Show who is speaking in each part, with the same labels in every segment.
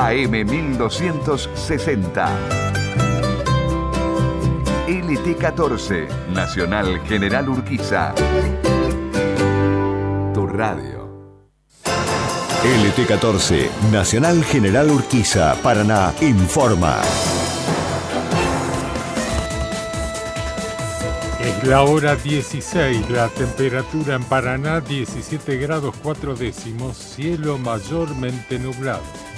Speaker 1: AM 1260. LT14, Nacional General Urquiza. Tu radio.
Speaker 2: LT14, Nacional General Urquiza, Paraná, informa.
Speaker 3: Es la hora 16, la temperatura en Paraná 17 grados 4 décimos, cielo mayormente nublado.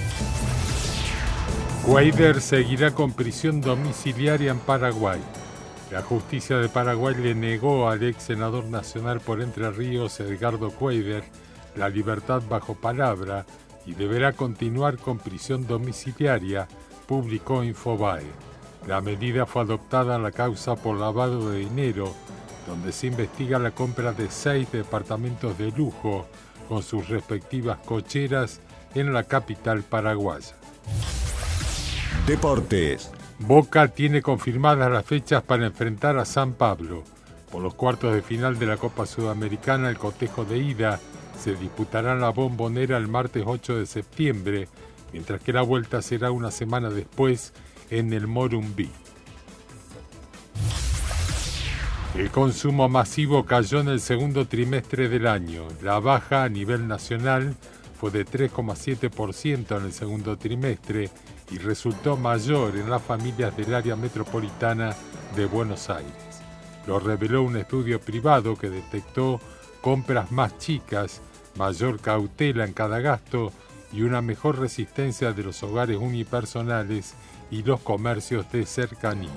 Speaker 3: Guaider seguirá con prisión domiciliaria en Paraguay. La justicia de Paraguay le negó al ex senador nacional por Entre Ríos, Edgardo Guaider, la libertad bajo palabra y deberá continuar con prisión domiciliaria, publicó Infobae. La medida fue adoptada en la causa por lavado de dinero, donde se investiga la compra de 6 departamentos de lujo con sus respectivas cocheras en la capital paraguaya.
Speaker 2: Deportes.
Speaker 3: Boca tiene confirmadas las fechas para enfrentar a San Pablo. Por los cuartos de final de la Copa Sudamericana, el cotejo de ida se disputará en la Bombonera el martes 8 de septiembre, mientras que la vuelta será una semana después en el Morumbí. El consumo masivo cayó en el segundo trimestre del año. La baja a nivel nacional fue de 3,7% en el segundo trimestre y resultó mayor en las familias del área metropolitana de Buenos Aires. Lo reveló un estudio privado que detectó compras más chicas, mayor cautela en cada gasto y una mejor resistencia de los hogares unipersonales y los comercios de cercanía.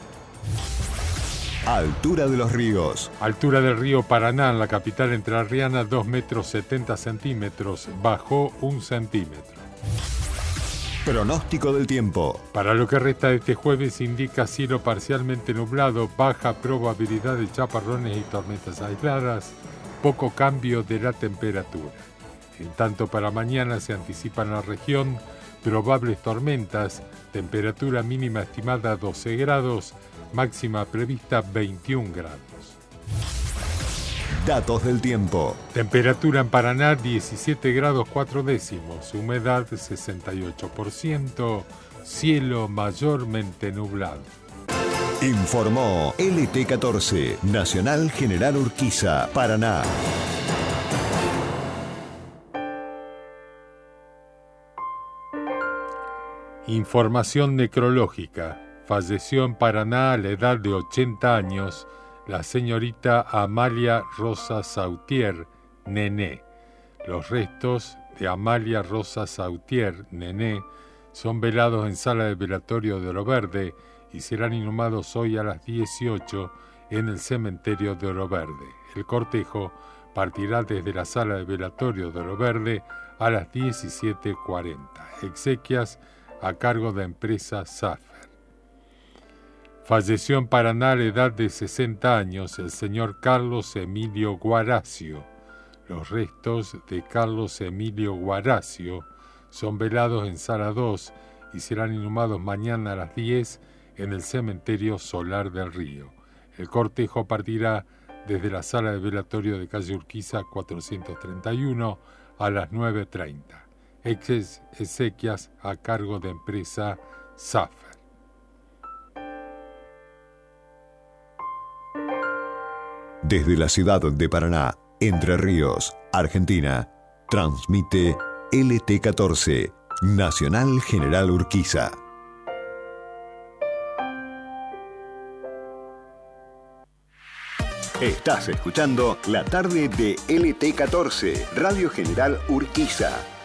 Speaker 2: Altura de los ríos.
Speaker 3: Altura del río Paraná, en la capital entrerriana, 2,70 metros, bajó 1 centímetro.
Speaker 2: Pronóstico del tiempo.
Speaker 3: Para lo que resta de este jueves indica cielo parcialmente nublado, baja probabilidad de chaparrones y tormentas aisladas, poco cambio de la temperatura. En tanto, para mañana se anticipa en la región probables tormentas, temperatura mínima estimada 12 grados, máxima prevista 21 grados.
Speaker 2: Datos del tiempo.
Speaker 3: Temperatura en Paraná 17 grados 4 décimos, humedad 68%, cielo mayormente nublado.
Speaker 2: Informó LT14, Nacional General Urquiza, Paraná.
Speaker 3: Información necrológica. Falleció en Paraná a la edad de 80 años la señorita Amalia Rosa Sautier, Nené. Los restos de Amalia Rosa Sautier, Nené, son velados en sala de velatorio de Oro Verde y serán inhumados hoy a las 18 en el cementerio de Oro Verde. El cortejo partirá desde la sala de velatorio de Oro Verde a las 17:40. Exequias a cargo de empresa Safer. Falleció en Paraná a la edad de 60 años el señor Carlos Emilio Guaracio. Los restos de Carlos Emilio Guaracio son velados en Sala 2 y serán inhumados mañana a las 10 en el cementerio Solar del Río. El cortejo partirá desde la sala de velatorio de calle Urquiza 431 a las 9:30. Exequias a cargo de empresa Safer.
Speaker 2: Desde la ciudad de Paraná, Entre Ríos, Argentina, transmite LT14, Nacional General Urquiza. Estás escuchando la tarde de LT14, Radio General Urquiza.